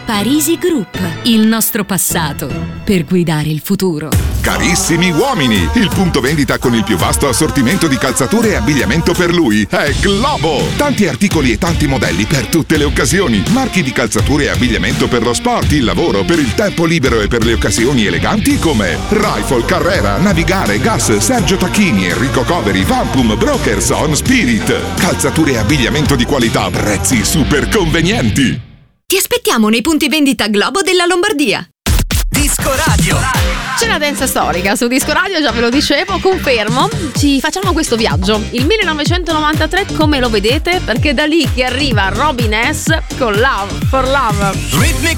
Parisi Group, il nostro passato per guidare il futuro. Carissimi uomini, il punto vendita con il più vasto assortimento di calzature e abbigliamento per lui è Globo. Tanti articoli e tanti modelli per tutte le occasioni. Marchi di calzature e abbigliamento per lo sport, il lavoro, per il tempo libero e per le occasioni eleganti come Rifle, Carrera, Navigare, Gas, Sergio Tacchini, Enrico Coveri, Vampum, Brokers, On Spirit. Calzature e abbigliamento di qualità a prezzi super convenienti. Ti aspettiamo nei punti vendita Globo della Lombardia. Disco Radio. C'è una danza storica su Disco Radio, già ve lo dicevo, confermo. Ci facciamo questo viaggio. Il 1993, come lo vedete? Perché è da lì che arriva Robin S. con Love for Love. Rhythmic